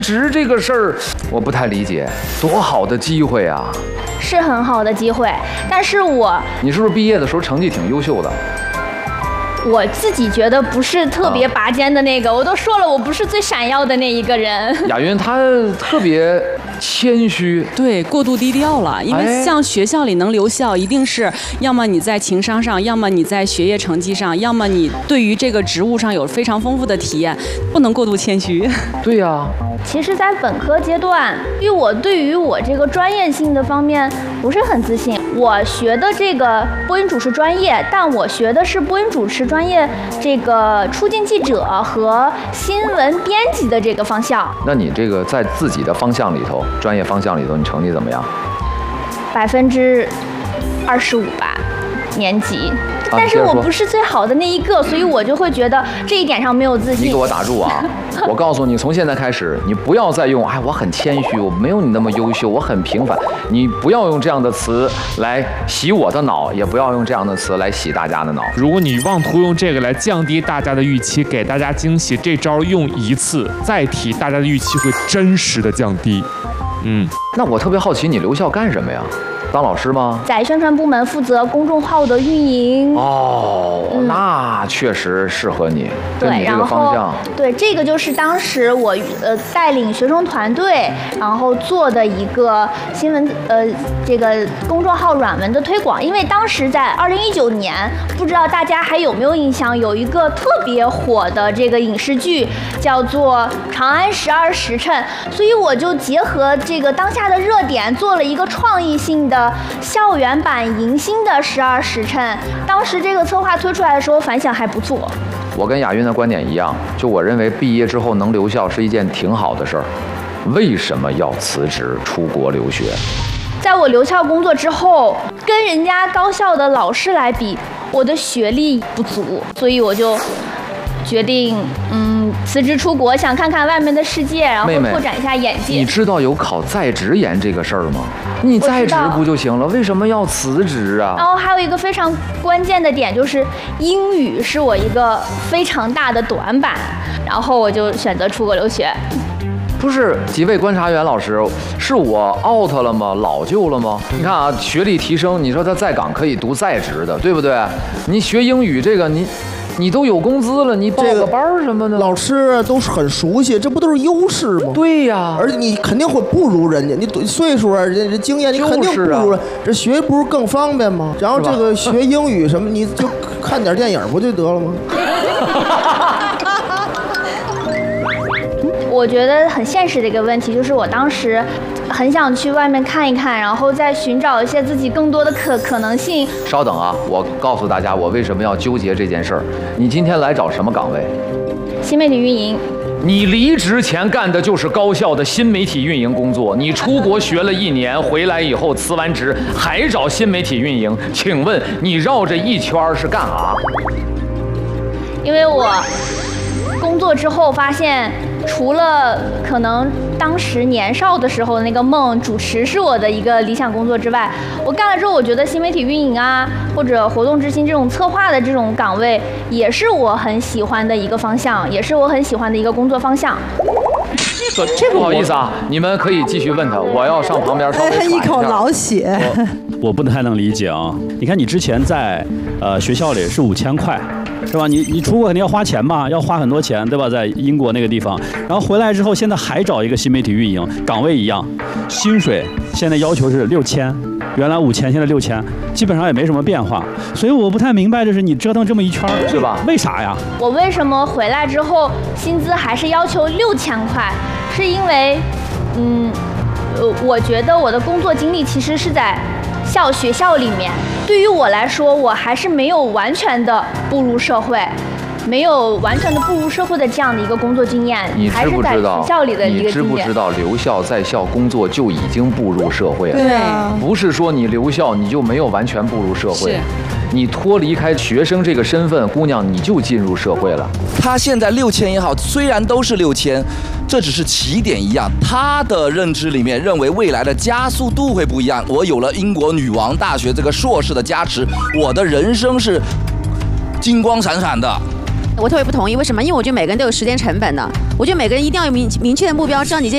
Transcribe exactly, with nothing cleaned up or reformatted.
职这个事儿，我不太理解，多好的机会啊！ 是很好的机会，但是我， 你是不是毕业的时候成绩挺优秀的？ 我自己觉得不是特别拔尖的那个，啊、我都说了，我不是最闪耀的那一个人。 雅云她特别谦虚， 对，过度低调了。因为像学校里能留校，一定是要么你在情商上，要么你在学业成绩上，要么你对于这个职务上有非常丰富的体验，不能过度谦虚。 对呀、啊。 其实，在本科阶段，因为我对于我这个专业性的方面不是很自信。我学的这个播音主持专业，但我学的是播音主持专业这个出境记者和新闻编辑的这个方向。 那你这个在自己的方向里头，专业方向里头，你成绩怎么样？ 百分之二十五吧，年级。但是我不是最好的那一个，所以我就会觉得这一点上没有自信。 你给我打住啊！我告诉你，从现在开始，你不要再用“哎，我很谦虚，我没有你那么优秀，我很平凡”。你不要用这样的词来洗我的脑，也不要用这样的词来洗大家的脑。 如果你妄图用这个来降低大家的预期，给大家惊喜，这招用一次再提，大家的预期会真实的降低。嗯， 那我特别好奇，你留校干什么呀？当老师吗？ 在宣传部门负责公众号的运营。 哦，嗯、那确实适合你。 对， 你这个方向。 对，这个就是当时我呃带领学生团队，然后做的一个新闻呃这个公众号软文的推广。因为当时在二零一九年，不知道大家还有没有印象，有一个特别火的这个影视剧叫做《长安十二时辰》，所以我就结合这个当下的热点，做了一个创意性的。校园版迎新的十二时辰，当时这个策划推出来的时候反响还不错。 我跟雅云的观点一样，就我认为毕业之后能留校是一件挺好的事儿。为什么要辞职出国留学？ 在我留校工作之后，跟人家高校的老师来比，我的学历不足，所以我就决定嗯辞职出国，想看看外面的世界，然后拓展一下眼界。 妹妹，你知道有考在职研这个事儿吗？你在职不就行了？为什么要辞职啊？ 然后还有一个非常关键的点，就是英语是我一个非常大的短板，然后我就选择出国留学。 不是几位观察员老师，是我 out 了吗？老旧了吗？你看啊，学历提升，你说他在岗可以读在职的，对不对？你学英语这个你。你都有工资了，你报个班什么的， 老师都是很熟悉，这不都是优势吗？ 对呀， 而且你肯定会不如人家，你岁数啊，人家经验你肯定不如人，这学不是更方便吗？然后这个学英语什么，你就看点电影不就得了吗？ 我觉得很现实的一个问题就是，我当时很想去外面看一看，然后再寻找一些自己更多的可可能性。 稍等啊，我告诉大家我为什么要纠结这件事儿。你今天来找什么岗位？ 新媒体运营。 你离职前干的就是高校的新媒体运营工作，你出国学了一年，回来以后辞完职还找新媒体运营，请问你绕着一圈是干啥？ 因为我工作之后发现，除了可能当时年少的时候那个梦，主持是我的一个理想工作之外，我干了之后，我觉得新媒体运营啊，或者活动执行这种策划的这种岗位，也是我很喜欢的一个方向，也是我很喜欢的一个工作方向。 这个这个不好意思啊，你们可以继续问他，我要上旁边稍微喘一下。 一口老血。 我, 我不太能理解啊！你看你之前在呃学校里是五千块。是吧？你你出国肯定要花钱嘛，要花很多钱，对吧？在英国那个地方，然后回来之后，现在还找一个新媒体运营岗位一样，薪水现在要求是六千，原来五千，现在六千，基本上也没什么变化。所以我不太明白，就是你折腾这么一圈， 是吧？ 为啥呀？ 我为什么回来之后薪资还是要求六千块？是因为，嗯，呃，我觉得我的工作经历其实是在校学校里面，对于我来说，我还是没有完全的步入社会，没有完全的步入社会的这样的一个工作经验， 你知不知道？ 还是在学校里的一个经验。 你知不知道留校在校工作就已经步入社会了？ 对啊， 不是说你留校你就没有完全步入社会，你脱离开学生这个身份，姑娘你就进入社会了。 他现在六千也好，虽然都是六千。这只是起点一样，他的认知里面认为未来的加速度会不一样。我有了英国女王大学这个硕士的加持，我的人生是金光闪闪的。 我特别不同意，为什么？因为我觉得每个人都有时间成本的，我觉得每个人一定要有明明确的目标，知道你这。